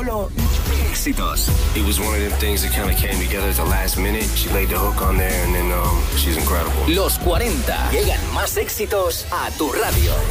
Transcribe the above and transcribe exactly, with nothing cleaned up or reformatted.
Solo éxitos. It was one of them things that kind of came together at the last minute. She laid the hook on there and then um, she's incredible. Los cuarenta. Llegan más éxitos a tu radio.